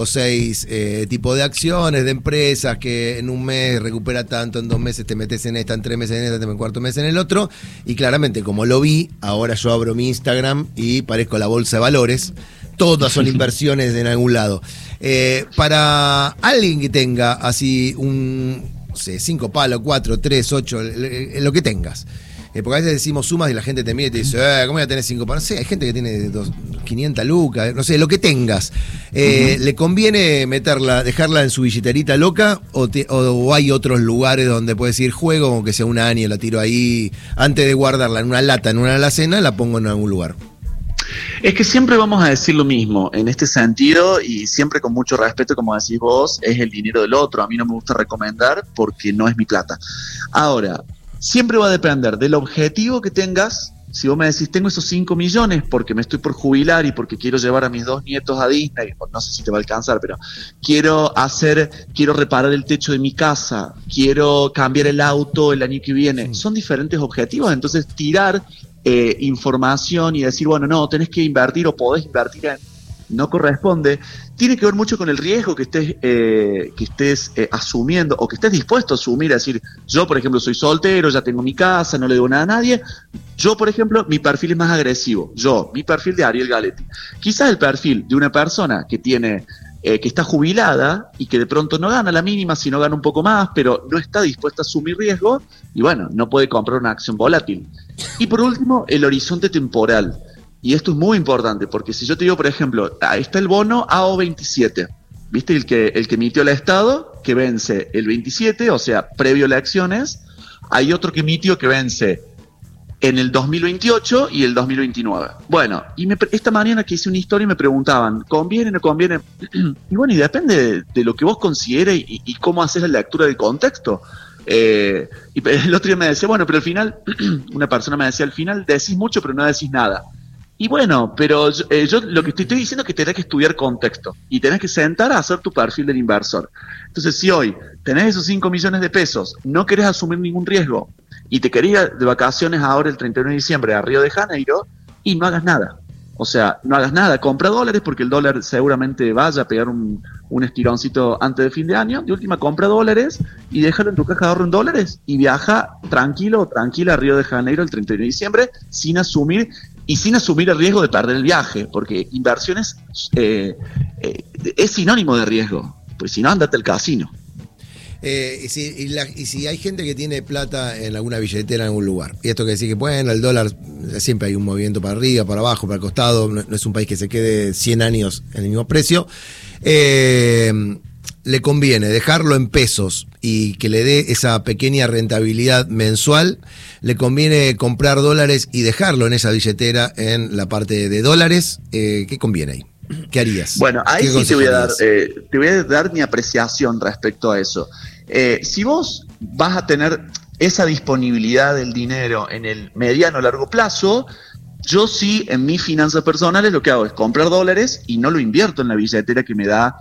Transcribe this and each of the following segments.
6 tipos de acciones de empresas que en un mes recupera tanto, en 2 meses te metes en esta, en 3 meses en esta, en 4 meses en el otro, y claramente como lo vi, ahora yo abro mi Instagram y parezco la bolsa de valores, todas son inversiones en algún lado. Para alguien que tenga así no sé, 5 palos, 4, 3, 8, lo que tengas. Porque a veces decimos sumas y la gente te mira y te dice, ¿cómo voy a tener 5 palos? No sé, hay gente que tiene 500 lucas, no sé, lo que tengas. ¿Le conviene dejarla en su billeterita loca o hay otros lugares donde puedes ir juego, aunque sea un año, la tiro ahí, antes de guardarla en una lata, en una alacena, la pongo en algún lugar? Es que siempre vamos a decir lo mismo en este sentido y siempre con mucho respeto, como decís vos, es el dinero del otro. A mí no me gusta recomendar porque no es mi plata. Ahora, siempre va a depender del objetivo que tengas. Si vos me decís, tengo esos 5 millones porque me estoy por jubilar y porque quiero llevar a mis 2 nietos a Disney, no sé si te va a alcanzar, pero quiero reparar el techo de mi casa, quiero cambiar el auto el año que viene. Son diferentes objetivos, entonces tirar información y decir, bueno, no, tenés que invertir o podés invertir no corresponde. Tiene que ver mucho con el riesgo que estés asumiendo o que estés dispuesto a asumir. Es decir, yo, por ejemplo, soy soltero, ya tengo mi casa, no le debo nada a nadie. Yo, por ejemplo, mi perfil es más agresivo. Mi perfil de Ariel Galetti. Quizás el perfil de una persona que está jubilada y que de pronto no gana la mínima, sino gana un poco más, pero no está dispuesta a asumir riesgo y bueno, no puede comprar una acción volátil. Y por último, el horizonte temporal. Y esto es muy importante, porque si yo te digo, por ejemplo, ahí está el bono AO27, ¿viste? El que emitió el Estado, que vence el 27, o sea, previo a las elecciones. Hay otro que emitió que vence en el 2028 y el 2029. Bueno, y esta mañana que hice una historia me preguntaban, ¿conviene o no conviene? Y bueno, y depende de lo que vos consideres y cómo haces la lectura del contexto. Y el otro día me decía, bueno, pero al final, una persona me decía, al final decís mucho pero no decís nada. Y bueno, pero yo lo que te estoy diciendo es que tenés que estudiar contexto y tenés que sentar a hacer tu perfil del inversor. Entonces, si hoy tenés esos 5 millones de pesos, no querés asumir ningún riesgo y te querés ir de vacaciones ahora el 31 de diciembre a Río de Janeiro, y no hagas nada. O sea, no hagas nada, compra dólares porque el dólar seguramente vaya a pegar un estironcito antes de fin de año. De última, compra dólares y déjalo en tu caja de ahorro en dólares y viaja tranquilo o tranquila a Río de Janeiro el 31 de diciembre sin asumir el riesgo de perder el viaje, porque inversiones es sinónimo de riesgo, pues si no, andate al casino. Y si hay gente que tiene plata en alguna billetera en algún lugar, y esto que decir que bueno, el dólar siempre hay un movimiento para arriba, para abajo, para el costado, no es un país que se quede 100 años en el mismo precio, le conviene dejarlo en pesos y que le dé esa pequeña rentabilidad mensual, le conviene comprar dólares y dejarlo en esa billetera en la parte de dólares. ¿Qué conviene ahí? ¿Qué harías? Bueno, ahí sí te voy a dar mi apreciación respecto a eso. Si vos vas a tener esa disponibilidad del dinero en el mediano o largo plazo, yo sí, en mis finanzas personales, lo que hago es comprar dólares y no lo invierto en la billetera que me da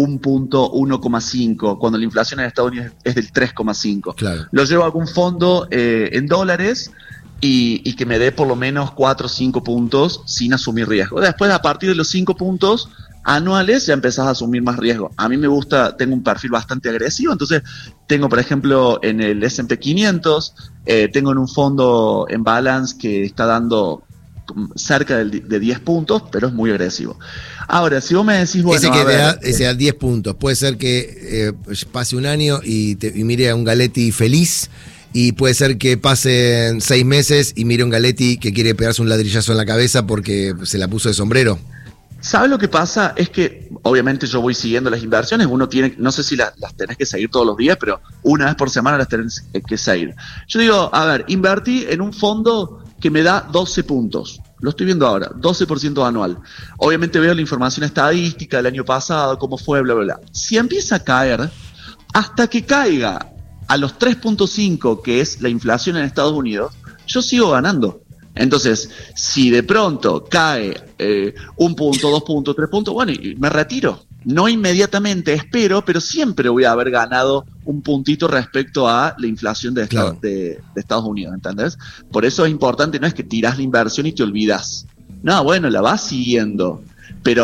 1.5, cuando la inflación en Estados Unidos es del 3,5. Claro. Lo llevo a algún fondo en dólares y que me dé por lo menos 4 o 5 puntos sin asumir riesgo. Después, a partir de los 5 puntos anuales, ya empezás a asumir más riesgo. A mí me gusta, tengo un perfil bastante agresivo, entonces tengo, por ejemplo, en el S&P 500, tengo en un fondo en balance que está dando cerca de 10 puntos, pero es muy agresivo. Ahora, si vos me decís, bueno, ese da 10 puntos, puede ser que pase un año y mire a un Galetti feliz, y puede ser que pasen 6 meses y mire a un Galetti que quiere pegarse un ladrillazo en la cabeza porque se la puso de sombrero. ¿Sabes lo que pasa? Es que obviamente yo voy siguiendo las inversiones, uno tiene, no sé si las tenés que seguir todos los días, pero una vez por semana las tenés que seguir. Yo digo, a ver, invertí en un fondo que me da 12 puntos. Lo estoy viendo ahora, 12% anual. Obviamente veo la información estadística del año pasado, cómo fue, bla, bla, bla. Si empieza a caer, hasta que caiga a los 3.5, que es la inflación en Estados Unidos, yo sigo ganando. Entonces, si de pronto cae 1 punto, 2 puntos, 3 puntos, bueno, y me retiro. No inmediatamente, espero, pero siempre voy a haber ganado un puntito respecto a la inflación de Estados Unidos, ¿entendés? Por eso es importante, no es que tirás la inversión y te olvidás. No, bueno, la vas siguiendo. Pero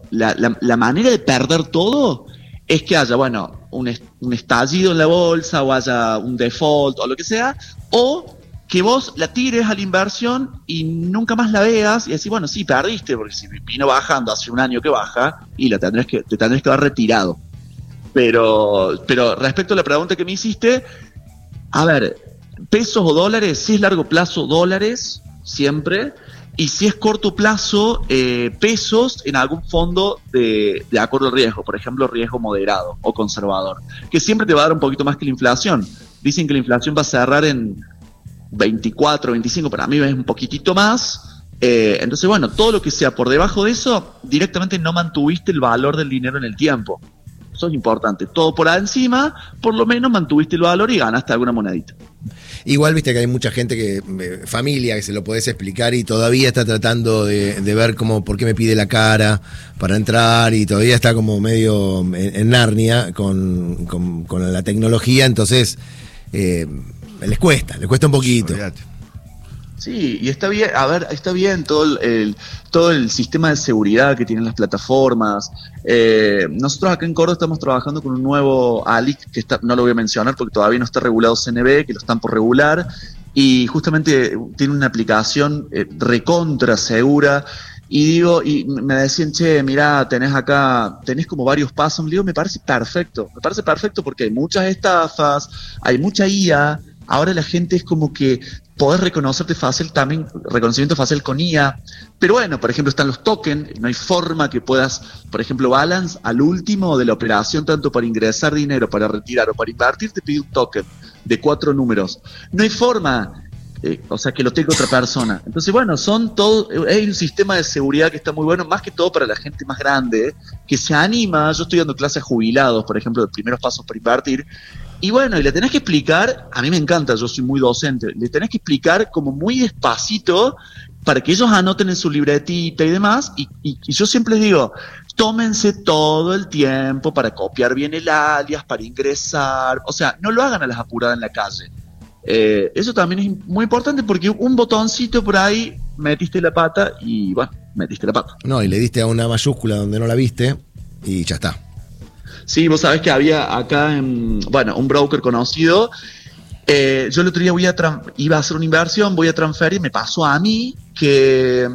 la manera de perder todo es que haya, bueno, un estallido en la bolsa o haya un default o lo que sea, o que vos la tires a la inversión y nunca más la veas y decís, bueno, sí, perdiste, porque si vino bajando hace un año que baja y te tendrás que haber retirado. Pero respecto a la pregunta que me hiciste, a ver, pesos o dólares, si es largo plazo, dólares, siempre, y si es corto plazo, pesos en algún fondo de acuerdo al riesgo, por ejemplo, riesgo moderado o conservador, que siempre te va a dar un poquito más que la inflación. Dicen que la inflación va a cerrar en 24, 25, para mí es un poquitito más. Entonces, bueno, todo lo que sea por debajo de eso, directamente no mantuviste el valor del dinero en el tiempo. Eso es importante. Todo por encima, por lo menos mantuviste el valor y ganaste alguna monedita. Igual viste que hay mucha gente familia, que se lo podés explicar y todavía está tratando de ver por qué me pide la cara para entrar y todavía está como medio en Narnia con la tecnología, entonces les cuesta un poquito. Sí, y está bien, a ver, está bien todo el sistema de seguridad que tienen las plataformas. Nosotros acá en Córdoba estamos trabajando con un nuevo ALIC, que no lo voy a mencionar porque todavía no está regulado CNB, que lo están por regular, y justamente tiene una aplicación recontra segura. Y me decían, che, mirá, tenés como varios pasos. Me digo, me parece perfecto porque hay muchas estafas, hay mucha IA. Ahora la gente es como que podés reconocerte fácil, también reconocimiento fácil con IA. Pero bueno, por ejemplo, están los tokens, no hay forma que puedas, por ejemplo, Balance, al último de la operación, tanto para ingresar dinero, para retirar o para invertir, te pide un token de 4 números. No hay forma, o sea, que lo tenga otra persona. Entonces, bueno, hay un sistema de seguridad que está muy bueno, más que todo para la gente más grande, que se anima. Yo estoy dando clases a jubilados, por ejemplo, de primeros pasos para invertir. Y bueno, y le tenés que explicar, a mí me encanta, yo soy muy docente, le tenés que explicar como muy despacito para que ellos anoten en su libretita y demás, y yo siempre les digo, tómense todo el tiempo para copiar bien el alias, para ingresar, o sea, no lo hagan a las apuradas en la calle. Eso también es muy importante porque un botoncito por ahí, metiste la pata y bueno, metiste la pata. No, y le diste a una mayúscula donde no la viste y ya está. Sí, vos sabés que había acá, un broker conocido. Yo el otro día iba a hacer una inversión, voy a transferir, me pasó a mí que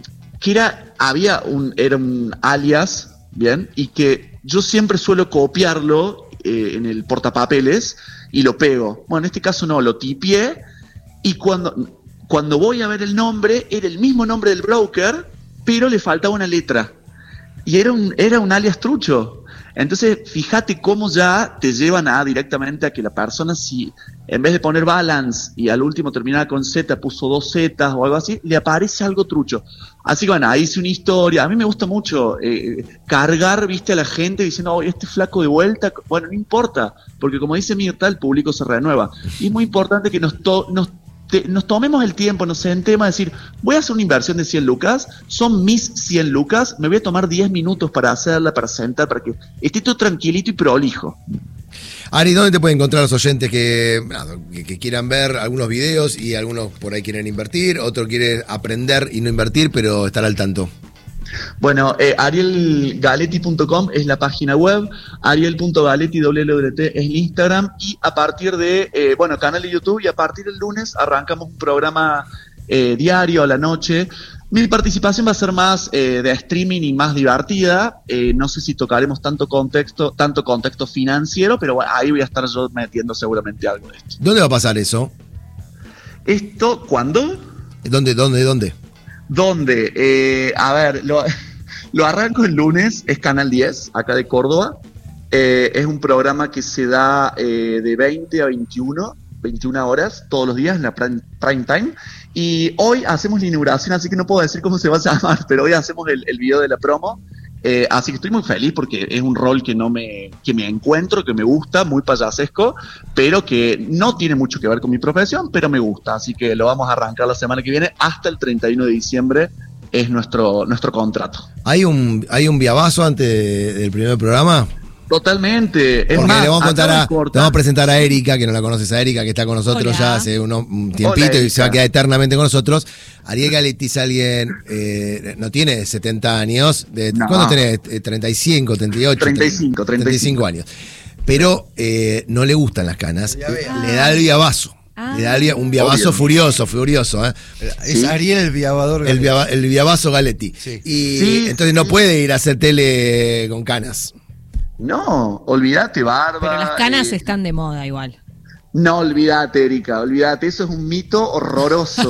era un alias, ¿bien? Y que yo siempre suelo copiarlo en el portapapeles y lo pego. Bueno, en este caso no, lo tipié y cuando voy a ver el nombre, era el mismo nombre del broker, pero le faltaba una letra. Y era un alias trucho. Entonces, fíjate cómo ya te llevan directamente a que la persona, si en vez de poner Balance y al último terminaba con Z, puso 2 Zetas o algo así, le aparece algo trucho. Así que bueno, ahí hice una historia. A mí me gusta mucho cargar, viste, a la gente diciendo, oh, este flaco de vuelta. Bueno, no importa, porque como dice Mirta, el público se renueva. Y es muy importante que nos tomemos el tiempo, nos sentemos a decir, voy a hacer una inversión de 100 lucas, son mis 100 lucas, me voy a tomar 10 minutos para hacerla, para sentar, para que esté todo tranquilito y prolijo. Ari, ¿dónde te pueden encontrar los oyentes que quieran ver algunos videos y algunos por ahí quieren invertir, otro quiere aprender y no invertir, pero estar al tanto? Bueno, arielgaletti.com es la página web, ariel.galetti es el Instagram, y a partir de, canal de YouTube, y a partir del lunes arrancamos un programa diario a la noche. Mi participación va a ser más de streaming y más divertida. No sé si tocaremos tanto contexto financiero, pero bueno, ahí voy a estar yo metiendo seguramente algo de esto. ¿Dónde va a pasar eso? ¿Esto cuándo? ¿Dónde? ¿Dónde? Lo arranco el lunes, es Canal 10, acá de Córdoba. Es un programa que se da de 20 a 21 horas, todos los días en la prime time. Y hoy hacemos la inauguración, así que no puedo decir cómo se va a llamar, pero hoy hacemos el video de la promo. Así que estoy muy feliz porque es un rol que me encuentro, que me gusta, muy payasesco, pero que no tiene mucho que ver con mi profesión, pero me gusta. Así que lo vamos a arrancar la semana que viene, hasta el 31 de diciembre es nuestro contrato. ¿Hay un viavazo antes del primer programa? Totalmente. Es Porque más, le vamos a contar acá no te importa. vamos a presentar a Erika, que no la conoces a Erika, que está con nosotros Hola. ya hace un tiempito Hola, y se va a Erika. quedar eternamente con nosotros. Ariel Galetti es alguien, no tiene 70 años, No. ¿cuánto tenés? 35, 38. 35 años. Pero no le gustan las canas, le da el viavazo. Le da un viavazo Obvio. furioso. Es Sí. Ariel el viavador. El viavazo Galetti. Sí. Y Sí, entonces no puede ir a hacer tele con canas. No, olvídate, Barba. Pero las canas están de moda igual. No, olvídate, Erika, olvídate, eso es un mito horroroso.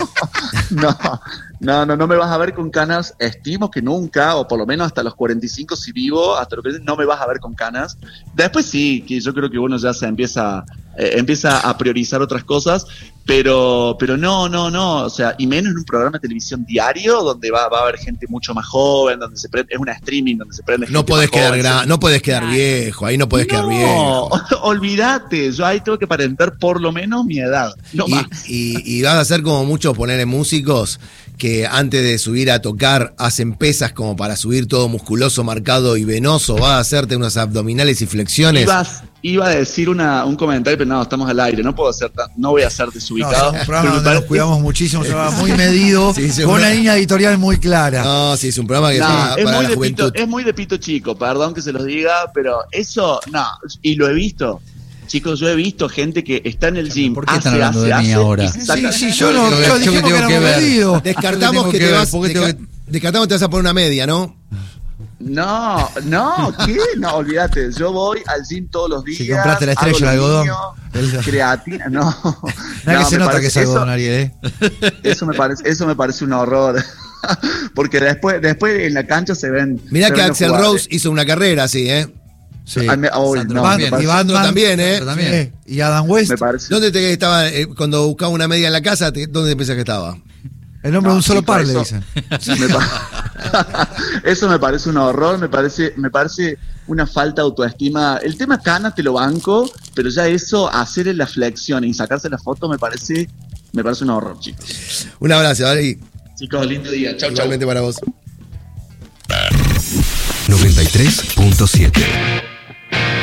No me vas a ver con canas, estimo que nunca, o por lo menos hasta los 45 si vivo, hasta los 40 no me vas a ver con canas. Después sí, que yo creo que uno ya se empieza a priorizar otras cosas, pero no, o sea, y menos en un programa de televisión diario donde va a haber gente mucho más joven, donde se prende, es una streaming donde se prende No gente podés más joven, quedar no podés quedar Claro. viejo, ahí no podés quedar No, viejo. olvídate, yo ahí tengo que aparentar por lo menos mi edad, no más. Y vas a hacer como muchos ponerle músicos que antes de subir a tocar hacen pesas como para subir todo musculoso, marcado y venoso. Vas a hacerte unas abdominales y flexiones. Iba a decir un comentario, pero no, estamos al aire, no voy a ser No, desubicado. es un programa pero me donde nos parece- cuidamos muchísimo, un programa muy medido, Sí, sí, con una bueno. línea editorial muy clara. No, sí, es un programa que No, para es, la muy de juventud. pito, es muy de pito chico, perdón que se los diga, pero eso, no, y lo he visto. Chicos, yo he visto gente que está en el gym. ¿Por qué están hablando de mí y ahora? saca- Sí, yo no, Yo yo que dijimos que tengo que éramos ver. medidos. Descartamos que te vas. Descartamos que te vas a poner una media, ¿no? No, ¿qué? No, olvídate, yo voy al gym todos los días. Si compraste la hago estrella de lo algodón. mío, creatina, no. Nada que se me nota parece- que es algodón, Ariel, Eso me parece un horror. Porque después en la cancha se ven. Mirá se que ven los Axl jugadores. Rose hizo una carrera así, ¿eh? Sí. Ay, Sandro no, también. me parece- Y Batman también, ¿eh? Sandro también. Sí. Y Adam West, me parece. ¿Dónde te estaba cuando buscaba una media en la casa? ¿Dónde te pensás que estaba? el nombre de un solo chico, par, le eso- dicen. Eso me parece un horror, me parece una falta de autoestima. El tema cana te lo banco, pero ya eso, hacer la flexión y sacarse la foto me parece un horror, chicos. Un abrazo, ¿vale? Chicos, lindo día. Chau, chau. Igualmente para vos. 93.7